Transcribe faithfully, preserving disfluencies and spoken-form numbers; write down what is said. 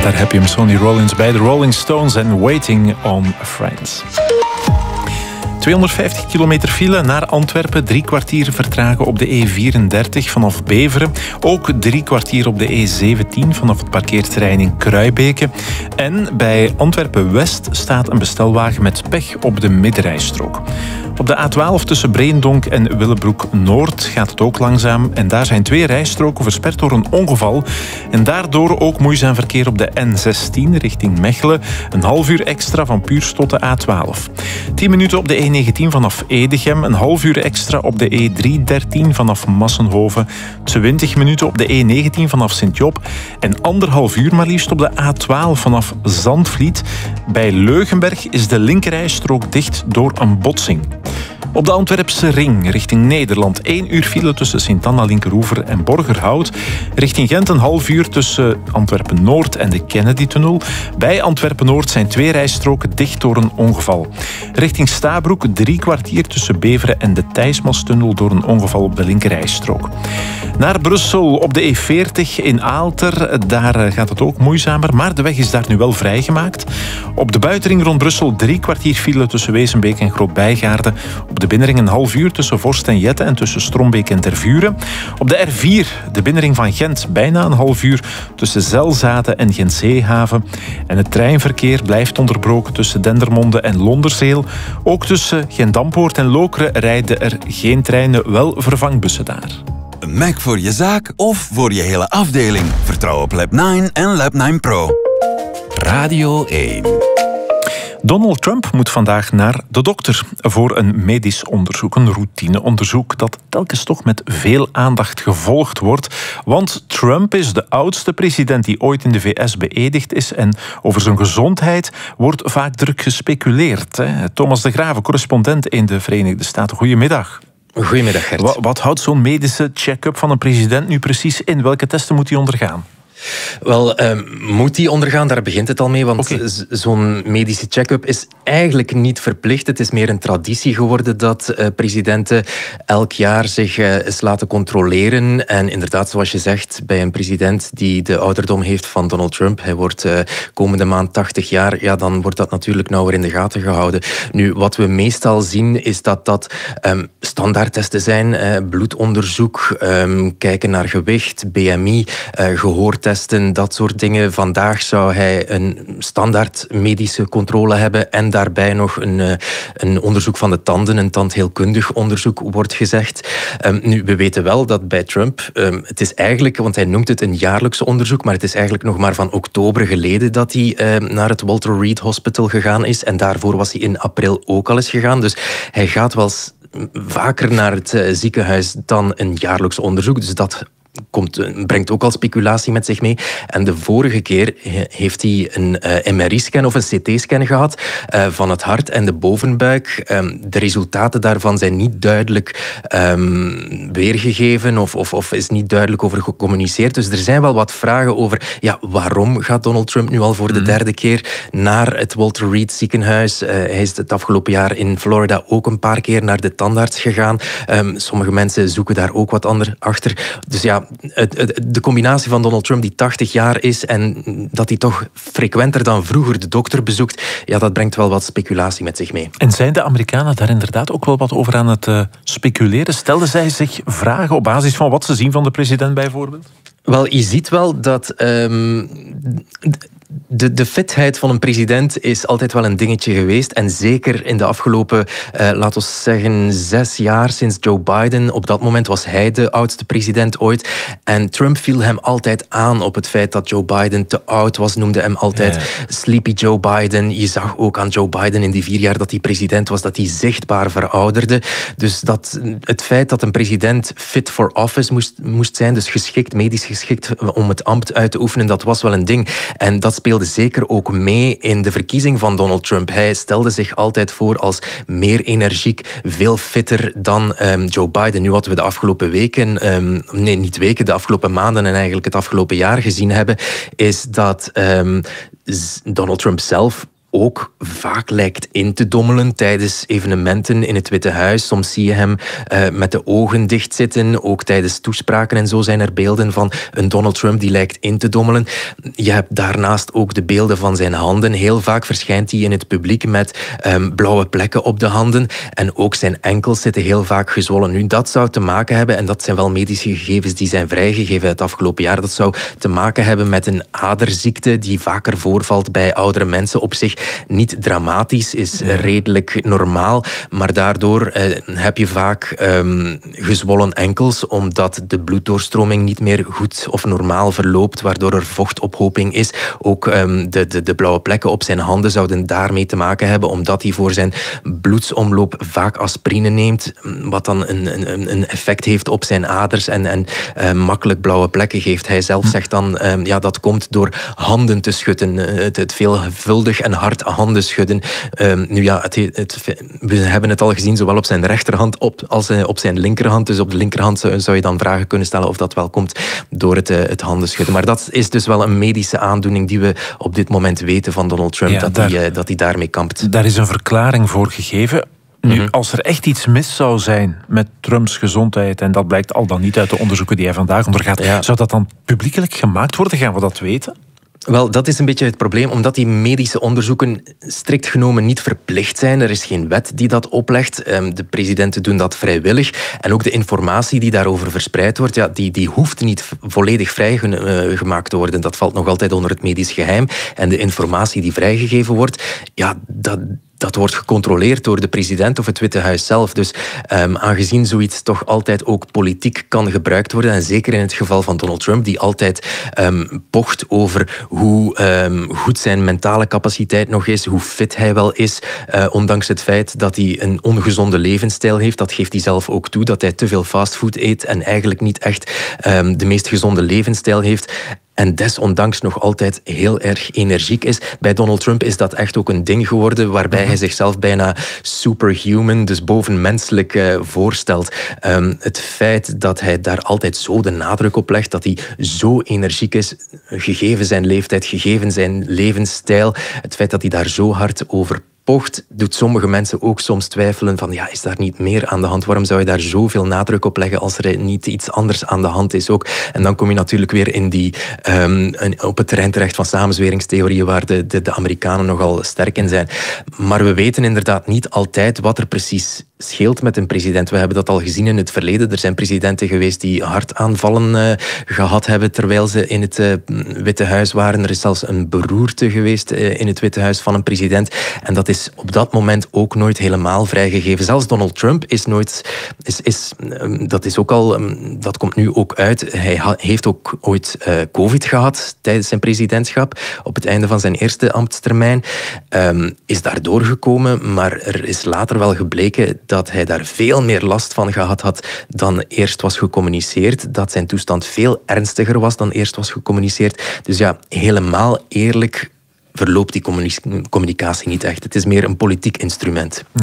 daar heb je hem, Sonny Rollins bij de Rolling Stones en Waiting on a Friend. tweehonderdvijftig kilometer file naar Antwerpen. Drie kwartier vertragen op de E vierendertig vanaf Beveren. Ook drie kwartier op de E zeventien vanaf het parkeerterrein in Kruibeke. En bij Antwerpen-West staat een bestelwagen met pech op de middenrijstrook. Op de A twaalf tussen Breendonk en Willebroek-Noord gaat het ook langzaam. En daar zijn twee rijstroken versperd door een ongeval. En daardoor ook moeizaam verkeer op de N zestien richting Mechelen. Een half uur extra van Puurs tot de A twaalf. tien minuten op de E negentien vanaf Edegem. Een half uur extra op de E driehonderddertien vanaf Massenhoven. twintig minuten op de E negentien vanaf Sint-Job. En anderhalf uur maar liefst op de A twaalf vanaf Zandvliet. Bij Leugenberg is de linkerrijstrook dicht door een botsing. Op de Antwerpse ring richting Nederland één uur file tussen Sint-Anna-Linkeroever en Borgerhout. Richting Gent een half uur tussen Antwerpen-Noord en de Kennedy-tunnel. Bij Antwerpen-Noord zijn twee rijstroken dicht door een ongeval. Richting Stabroek drie kwartier tussen Beveren en de Thijsmastunnel door een ongeval op de linkerrijstrook. Naar Brussel op de E veertig in Aalter. Daar gaat het ook moeizamer, maar de weg is daar nu wel vrijgemaakt. Op de buitenring rond Brussel drie kwartier file tussen Wezenbeek en Groot-Bijgaarden. Op de binnenring een half uur tussen Vorst en Jette en tussen Strombeek en Tervuren. Op de R vier, de binnenring van Gent, bijna een half uur tussen Zelzaten en Gentzeehaven. En het treinverkeer blijft onderbroken tussen Dendermonde en Londerzeel. Ook tussen Gent-Dampoort en Lokeren rijden er geen treinen, wel vervangbussen daar. Een Mac voor je zaak of voor je hele afdeling. Vertrouw op Lab negen en Lab negen Pro. Radio één. Donald Trump moet vandaag naar de dokter voor een medisch onderzoek, een routineonderzoek dat telkens toch met veel aandacht gevolgd wordt. Want Trump is de oudste president die ooit in de V S beëdigd is en over zijn gezondheid wordt vaak druk gespeculeerd. Thomas de Graeve, correspondent in de Verenigde Staten. Goedemiddag. Goedemiddag, Gert. Wat, wat houdt zo'n medische check-up van een president nu precies in? Welke testen moet hij ondergaan? Wel, uh, moet die ondergaan, daar begint het al mee. Want okay. z- zo'n medische check-up is eigenlijk niet verplicht. Het is meer een traditie geworden dat uh, presidenten elk jaar zich uh, eens laten controleren. En inderdaad, zoals je zegt, bij een president die de ouderdom heeft van Donald Trump, hij wordt uh, komende maand tachtig jaar, ja, dan wordt dat natuurlijk nauwer in de gaten gehouden. Nu, wat we meestal zien, is dat dat um, standaardtesten zijn. Uh, bloedonderzoek, um, kijken naar gewicht, B M I, uh, gehoortesten, dat soort dingen. Vandaag zou hij een standaard medische controle hebben en daarbij nog een, een onderzoek van de tanden, een tandheelkundig onderzoek wordt gezegd. Um, nu, we weten wel dat bij Trump, um, het is eigenlijk, want hij noemt het een jaarlijks onderzoek, maar het is eigenlijk nog maar van oktober geleden dat hij um, naar het Walter Reed Hospital gegaan is en daarvoor was hij in april ook al eens gegaan. Dus hij gaat wel vaker naar het uh, ziekenhuis dan een jaarlijks onderzoek. Dus dat Komt, brengt ook al speculatie met zich mee. En de vorige keer heeft hij een uh, M R I-scan of een C T-scan gehad uh, van het hart en de bovenbuik. Um, de resultaten daarvan zijn niet duidelijk um, weergegeven of, of, of is niet duidelijk over gecommuniceerd. Dus er zijn wel wat vragen over ja, waarom gaat Donald Trump nu al voor de derde keer naar het Walter Reed ziekenhuis. Uh, hij is het afgelopen jaar in Florida ook een paar keer naar de tandarts gegaan. Um, sommige mensen zoeken daar ook wat ander achter. Dus ja, de combinatie van Donald Trump die tachtig jaar is en dat hij toch frequenter dan vroeger de dokter bezoekt, ja, dat brengt wel wat speculatie met zich mee. En zijn de Amerikanen daar inderdaad ook wel wat over aan het uh, speculeren? Stelden zij zich vragen op basis van wat ze zien van de president bijvoorbeeld? Wel, je ziet wel dat Um, De, de fitheid van een president is altijd wel een dingetje geweest. En zeker in de afgelopen, uh, laten we zeggen, zes jaar sinds Joe Biden. Op dat moment was hij de oudste president ooit. En Trump viel hem altijd aan op het feit dat Joe Biden te oud was. Noemde hem altijd ja. Sleepy Joe Biden. Je zag ook aan Joe Biden in die vier jaar dat hij president was, dat hij zichtbaar verouderde. Dus dat, het feit dat een president fit for office moest, moest zijn, dus geschikt, medisch geschikt om het ambt uit te oefenen, dat was wel een ding. En dat speelde zeker ook mee in de verkiezing van Donald Trump. Hij stelde zich altijd voor als meer energiek, veel fitter dan um, Joe Biden. Nu wat we de afgelopen weken, um, nee niet weken, de afgelopen maanden en eigenlijk het afgelopen jaar gezien hebben, is dat um, Donald Trump zelf ook vaak lijkt in te dommelen tijdens evenementen in het Witte Huis. Soms zie je hem uh, met de ogen dicht zitten. Ook tijdens toespraken en zo zijn er beelden van een Donald Trump die lijkt in te dommelen. Je hebt daarnaast ook de beelden van zijn handen. Heel vaak verschijnt hij in het publiek met um, blauwe plekken op de handen. En ook zijn enkels zitten heel vaak gezwollen. Nu, dat zou te maken hebben, en dat zijn wel medische gegevens die zijn vrijgegeven het afgelopen jaar, dat zou te maken hebben met een aderziekte die vaker voorvalt bij oudere mensen. Op zich niet dramatisch, is redelijk normaal, maar daardoor uh, heb je vaak um, gezwollen enkels, omdat de bloeddoorstroming niet meer goed of normaal verloopt, waardoor er vochtophoping is. Ook um, de, de, de blauwe plekken op zijn handen zouden daarmee te maken hebben, omdat hij voor zijn bloedsomloop vaak aspirine neemt, wat dan een, een, een effect heeft op zijn aders en, en uh, makkelijk blauwe plekken geeft. Hij zelf zegt dan, um, ja, dat komt door handen te schudden, uh, het, het veelvuldig en hard handen schudden. Um, nu ja, het, het, we hebben het al gezien, zowel op zijn rechterhand op, als uh, op zijn linkerhand. Dus op de linkerhand zou, zou je dan vragen kunnen stellen of dat wel komt door het, uh, het handen schudden. Maar dat is dus wel een medische aandoening die we op dit moment weten van Donald Trump, ja, dat, daar, hij, uh, dat hij daarmee kampt. Daar is een verklaring voor gegeven. Nu, mm-hmm. als er echt iets mis zou zijn met Trumps gezondheid, en dat blijkt al dan niet uit de onderzoeken die hij vandaag ondergaat, ja. zou dat dan publiekelijk gemaakt worden? Gaan we dat weten? Wel, dat is een beetje het probleem, omdat die medische onderzoeken strikt genomen niet verplicht zijn. Er is geen wet die dat oplegt. De presidenten doen dat vrijwillig. En ook de informatie die daarover verspreid wordt, ja, die, die hoeft niet volledig vrijgemaakt te worden. Dat valt nog altijd onder het medisch geheim. En de informatie die vrijgegeven wordt, ja, dat... Dat wordt gecontroleerd door de president of het Witte Huis zelf. Dus um, aangezien zoiets toch altijd ook politiek kan gebruikt worden, en zeker in het geval van Donald Trump, die altijd um, pocht over hoe um, goed zijn mentale capaciteit nog is, hoe fit hij wel is, uh, ondanks het feit dat hij een ongezonde levensstijl heeft. Dat geeft hij zelf ook toe, dat hij te veel fastfood eet en eigenlijk niet echt um, de meest gezonde levensstijl heeft. En desondanks nog altijd heel erg energiek is. Bij Donald Trump is dat echt ook een ding geworden, waarbij hij zichzelf bijna superhuman, dus bovenmenselijk uh, voorstelt. Um, het feit dat hij daar altijd zo de nadruk op legt, dat hij zo energiek is, gegeven zijn leeftijd, gegeven zijn levensstijl, het feit dat hij daar zo hard over pocht, doet sommige mensen ook soms twijfelen van, ja, is daar niet meer aan de hand? Waarom zou je daar zoveel nadruk op leggen als er niet iets anders aan de hand is ook? En dan kom je natuurlijk weer in die, um, op het terrein terecht van samenzweringstheorieën, waar de, de, de Amerikanen nogal sterk in zijn. Maar we weten inderdaad niet altijd wat er precies scheelt met een president. We hebben dat al gezien in het verleden. Er zijn presidenten geweest die hartaanvallen uh, gehad hebben terwijl ze in het uh, Witte Huis waren. Er is zelfs een beroerte geweest uh, in het Witte Huis van een president. En dat is op dat moment ook nooit helemaal vrijgegeven. Zelfs Donald Trump is nooit... Is, is, um, dat is ook al... Um, dat komt nu ook uit. Hij ha- heeft ook ooit uh, COVID gehad tijdens zijn presidentschap. Op het einde van zijn eerste ambtstermijn. Um, is daardoor gekomen, maar er is later wel gebleken dat hij daar veel meer last van gehad had dan eerst was gecommuniceerd. Dat zijn toestand veel ernstiger was dan eerst was gecommuniceerd. Dus ja, helemaal eerlijk verloopt die communicatie niet echt. Het is meer een politiek instrument.